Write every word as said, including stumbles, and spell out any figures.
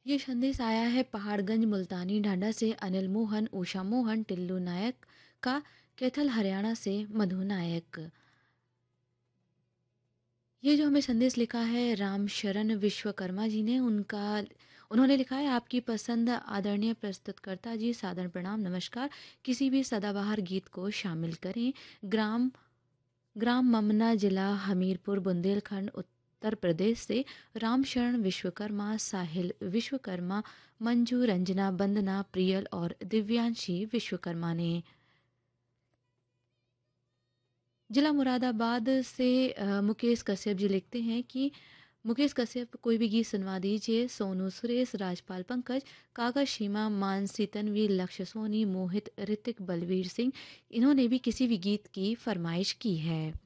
ये संदेश आया है पहाड़गंज मुल्तानी ढांडा से अनिल मोहन, उषा मोहन, टिल्लू नायक का, कैथल हरियाणा से मधु नायक। ये जो हमें संदेश लिखा है राम शरण विश्वकर्मा जी ने, उनका उन्होंने लिखा है आपकी पसंद आदरणीय प्रस्तुतकर्ता जी, सादर प्रणाम, नमस्कार। किसी भी सदाबहार गीत को शामिल करें। ग्राम ग्राम ममना, जिला हमीरपुर, बुंदेलखंड, उत्तर प्रदेश से रामशरण विश्वकर्मा, साहिल विश्वकर्मा, मंजू, रंजना, वंदना, प्रियल और दिव्यांशी विश्वकर्मा ने। जिला मुरादाबाद से अ, मुकेश कश्यप जी लिखते हैं कि मुकेश कश्यप कोई भी गीत सुनवा दीजिए। सोनू, सुरेश, राजपाल, पंकज, काका, शीमा, मानसी, तन्वी, लक्ष्य, सोनी, मोहित, ऋतिक, बलवीर सिंह, इन्होंने भी किसी भी गीत की फरमाइश की है।